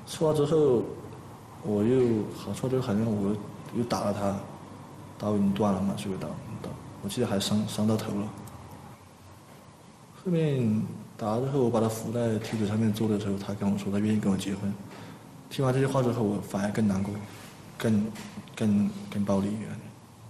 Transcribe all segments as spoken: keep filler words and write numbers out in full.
出来之后，我又好出来之后好像我又打了他，刀已经断了嘛，水果刀，刀，我记得还伤伤到头了。后面打了之后，我把他扶在梯子上面坐的时候，他跟我说他愿意跟我结婚。听完这句话之后，我反而更难过，更更更暴力一点。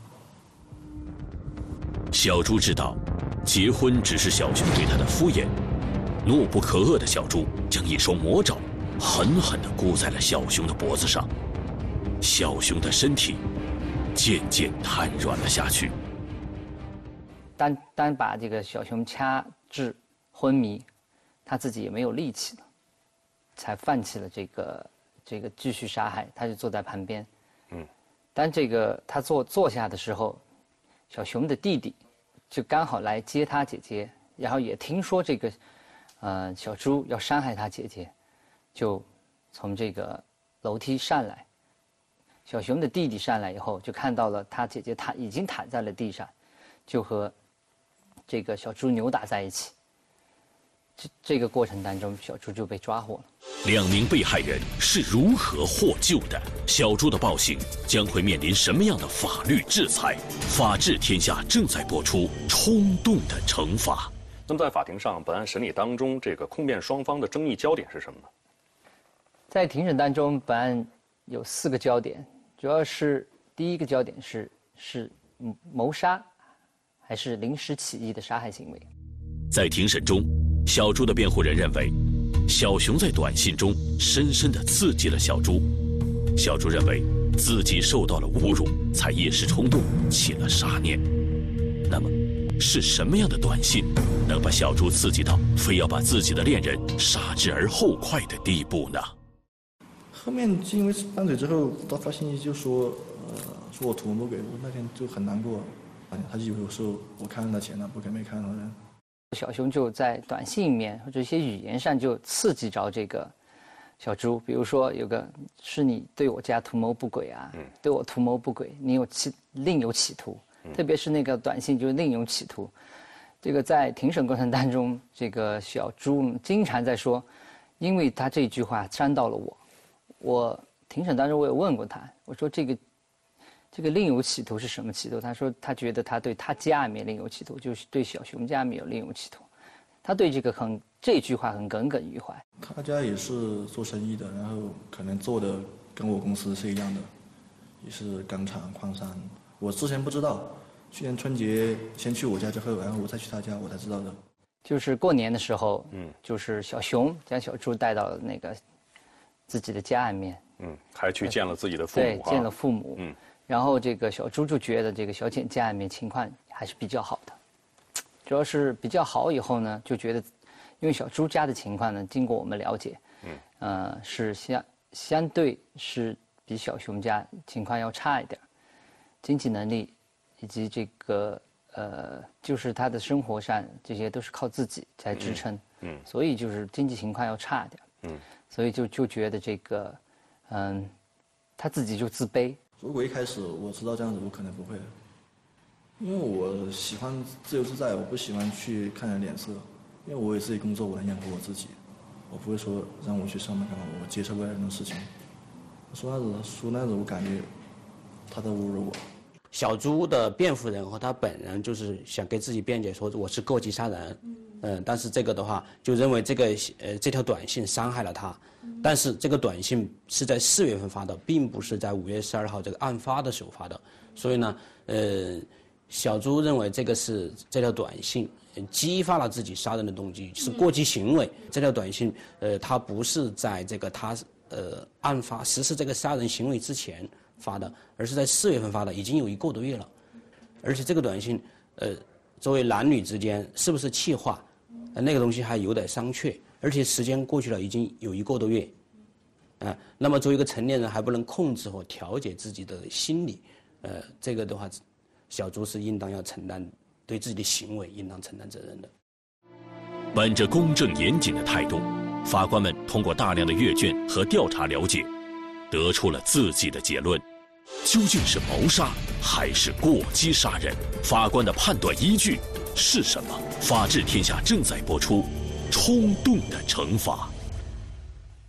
小朱知道，结婚只是小熊对他的敷衍。怒不可遏的小朱将一双魔爪狠狠地箍在了小熊的脖子上，小熊的身体渐渐瘫软了下去。 单单把这个小熊掐至昏迷，他自己也没有力气了，才放弃了这个这个继续杀害。他就坐在旁边，嗯，当这个他坐坐下的时候，小熊的弟弟就刚好来接他姐姐，然后也听说这个，呃，小朱要伤害他姐姐，就从这个楼梯上来。小熊的弟弟上来以后，就看到了他姐姐躺已经躺在了地上，就和这个小朱扭打在一起。这这个过程当中，小朱就被抓获了。 两名被害人是如何获救的？小朱的暴行将会面临什么样的法律制裁？法治天下正在播出《冲动的惩罚》。 那么在法庭上，本案审理当中，这个控辩双方的争议焦点是什么呢？ 在庭审当中，本案有四个焦点，主要是第一个焦点是是谋杀，还是临时起意的杀害行为。 在庭审中，小朱的辩护人认为，小熊在短信中深深地刺激了小朱。小朱认为自己受到了侮辱，才一时冲动起了杀念。那么，是什么样的短信能把小朱刺激到非要把自己的恋人杀之而后快的地步呢？ 后面因为拌嘴之后，他发信息就说，呃，说我图谋不轨，我那天就很难过，他就以为我说我看上他钱了，不给没看上人。 小熊就在短信里面或者一些语言上就刺激着这个小朱，比如说有个是你对我家图谋不轨啊，嗯、对我图谋不轨，你有企另有企图，嗯、特别是那个短信就是另有企图。这个在庭审过程当中，这个小朱经常在说，因为他这句话伤到了我。我庭审当中我也问过他，我说这个这个另有企图是什么企图？他说他觉得他对他家里面另有企图，就是对小熊家里面有另有企图。他对这个很这句话很耿耿于怀。 他家也是做生意的，然后可能做的跟我公司是一样的，也是钢厂矿山。我之前不知道，去年春节先去我家之后，然后我再去他家，我才知道的。 就是过年的时候，嗯，就是小熊将小朱带到了那个自己的家里面， 嗯，还去见了自己的父母， 对，见了父母，嗯。然后这个小朱就觉得这个小简家里面情况还是比较好的，主要是比较好以后呢，就觉得，因为小朱家的情况呢，经过我们了解，嗯，呃，是相相对是比小熊家情况要差一点，经济能力以及这个呃，就是他的生活上这些都是靠自己在支撑，嗯，嗯所以就是经济情况要差一点，嗯，所以就就觉得这个，嗯，他自己就自卑。 如果一开始我知道这样子，我可能不会，因为我喜欢自由自在，我不喜欢去看人脸色，因为我有自己工作，我能养活我自己，我不会说让我去上班干嘛，我接受不了这种事情。说那子说那子，我感觉他在侮辱我。 小朱的辩护人和他本人就是想给自己辩解，说我是过激杀人，嗯，但是这个的话就认为这个呃这条短信伤害了他。但是这个短信是在四月份发的，并不是在五月十二号这个案发的时候发的，所以呢，呃，小朱认为这个是这条短信激发了自己杀人的动机，是过激行为。这条短信，呃，它不是在这个他呃案发实施这个杀人行为之前发的，而是在四月份发的，已经有一个多月了。而且这个短信，呃，作为男女之间是不是气话，呃，那个东西还有待商榷。而且时间过去了，已经有一个多月，啊、呃，那么作为一个成年人还不能控制和调节自己的心理，呃，这个的话，小朱是应当要承担对自己的行为应当承担责任的。 本着公正严谨的态度，法官们通过大量的阅卷和调查了解，得出了自己的结论：究竟是谋杀还是过激杀人？法官的判断依据是什么？法治天下正在播出。冲动的惩罚。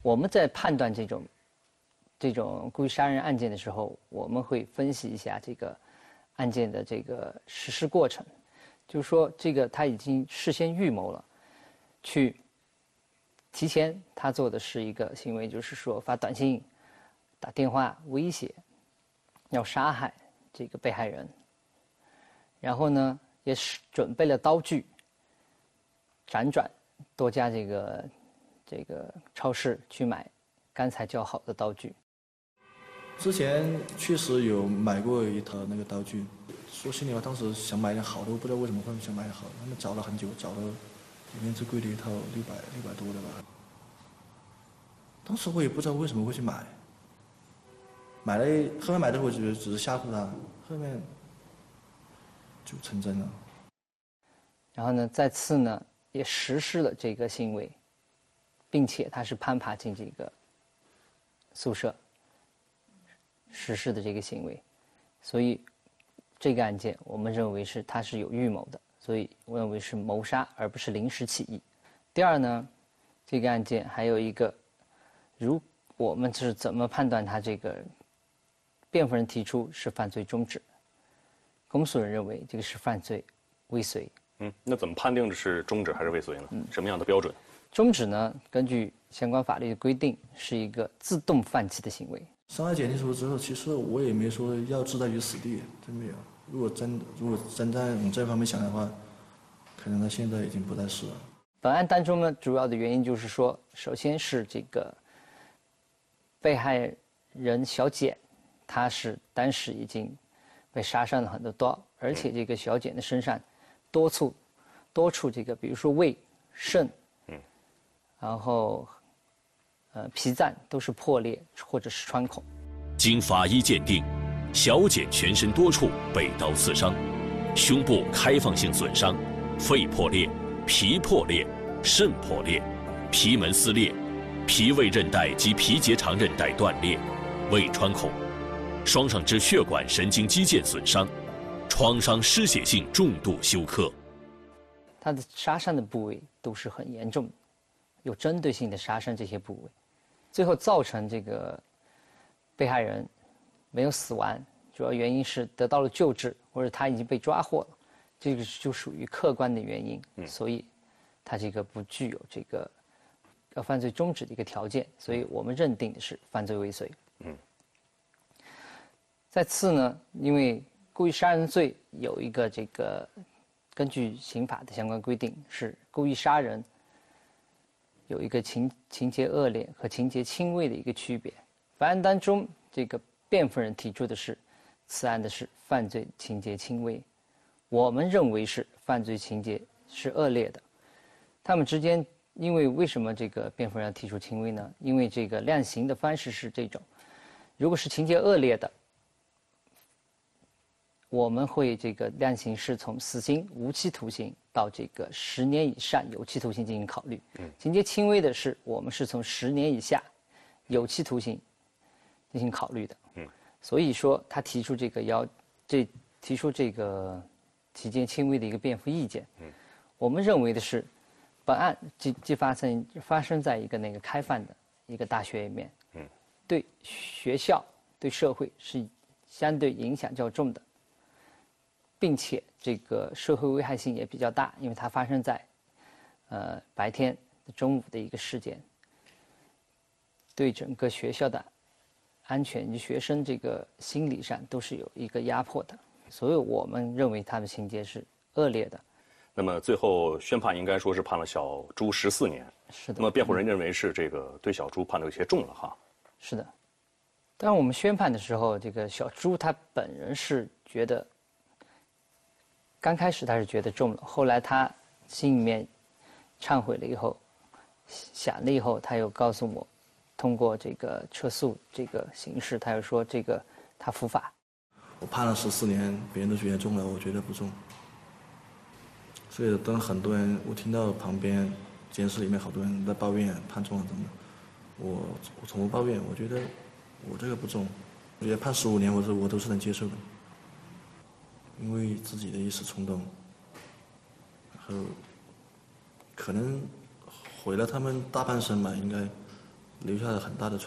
我们在判断这种这种故意杀人案件的时候，我们会分析一下这个案件的这个实施过程，就是说这个他已经事先预谋了，去提前他做的是一个行为，就是说发短信、打电话威胁，要杀害这个被害人，然后呢也是准备了刀具，辗转多家这个这个超市去买刚才叫好的刀具。 之前确实有买过一套那个刀具，说心里话，当时想买点好的，我不知道为什么会想买点好的，他们找了很久，找了里面最贵的一套六百六百多的吧。当时我也不知道为什么会去买，买了后面买的时候我觉得只是吓唬他，后面就成真了。 然后呢，再次呢也实施了这个行为，并且他是攀爬进这个宿舍实施的这个行为，所以这个案件我们认为是他是有预谋的，所以我认为是谋杀而不是临时起意。第二呢，这个案件还有一个，如我们是怎么判断他这个辩护人提出是犯罪中止，公诉人认为这个是犯罪未遂。 嗯，那怎么判定这是中止还是未遂呢？嗯，什么样的标准？ 中止呢，根据相关法律的规定，是一个自动放弃的行为。 伤害减轻处之后，其实我也没说要置他于死地，真没有。如果真如果真在往这方面想的话，可能他现在已经不在世了。 本案当中呢，主要的原因就是说，首先是这个被害人小简，他是当时已经被杀伤了很多刀，而且这个小简的身上多处多处这个，比如说胃、肾，嗯，然后呃脾脏都是破裂或者是穿孔。 经法医鉴定，小简全身多处被刀刺伤，胸部开放性损伤，肺破裂、脾破裂、肾破裂，皮门撕裂，脾胃韧带及皮结肠韧带断裂，胃穿孔，双上肢血管神经肌腱损伤，创伤失血性重度休克。 他的杀伤的部位都是很严重的，有针对性的杀伤这些部位，最后造成这个被害人没有死亡，主要原因是得到了救治，或者他已经被抓获了，这个就属于客观的原因，嗯、所以他这个不具有这个要犯罪中止的一个条件，所以我们认定的是犯罪未遂。嗯。再次呢，因为故意杀人罪有一个这个，根据刑法的相关规定，是故意杀人有一个情情节恶劣和情节轻微的一个区别。本案当中，这个辩护人提出的是，此案的是犯罪情节轻微，我们认为是犯罪情节是恶劣的。他们之间，因为为什么这个辩护人要提出轻微呢？因为这个量刑的方式是这种，如果是情节恶劣的，我们会这个量刑是从死刑、无期徒刑到这个十年以上有期徒刑进行考虑。嗯，情节轻微的是我们是从十年以下有期徒刑进行考虑的。嗯，所以说他提出这个要这提出这个情节轻微的一个辩护意见。嗯，我们认为的是，本案即即发生发生在一个那个开放的一个大学里面。嗯，对学校对社会是相对影响较重的。并且这个社会危害性也比较大，因为它发生在，呃白天中午的一个事件，对整个学校的安全以及学生这个心理上都是有一个压迫的，所以我们认为他的情节是恶劣的。 那么最后宣判应该说是判了小朱十四年。 是的。 那么辩护人认为是这个对小朱判的有些重了哈。 是的。当我们宣判的时候，这个小朱他本人是觉得。刚开始他是觉得重了，后来他心里面忏悔了以后，想了以后，他又告诉我，通过这个撤诉这个形式，他又说这个他伏法。 我判了十四年，别人都觉得重了，我觉得不重。所以当很多人，我听到旁边监室里面好多人在抱怨判重了怎么，我我从不抱怨，我觉得我这个不重，我觉得判十五年，我是我都是能接受的。因为自己的一时冲动，然后可能毁了他们大半生吧，应该留下了很大的创